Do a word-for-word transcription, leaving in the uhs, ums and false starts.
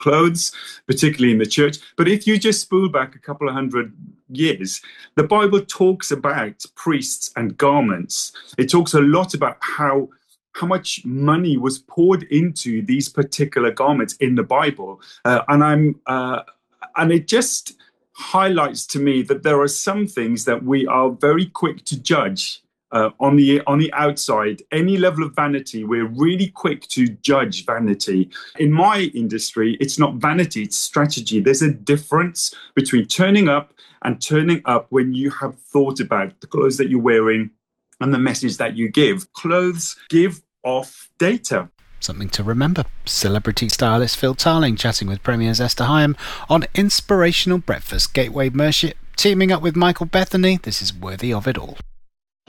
clothes, particularly in the church. But if you just spool back a couple of hundred years, the Bible talks about priests and garments. It talks a lot about how how much money was poured into these particular garments in the Bible. Uh, and I'm uh, and it just highlights to me that there are some things that we are very quick to judge uh, on the on the outside. Any level of vanity, we're really quick to judge vanity. In my industry, it's not vanity, it's strategy. There's a difference between turning up and turning up when you have thought about the clothes that you're wearing and the message that you give. Clothes give off data. Something to remember. Celebrity stylist Phil Tarling chatting with Premier's Esther Higham on Inspirational Breakfast. Gateway Mership teaming up with Michael Bethany. This is Worthy of It All.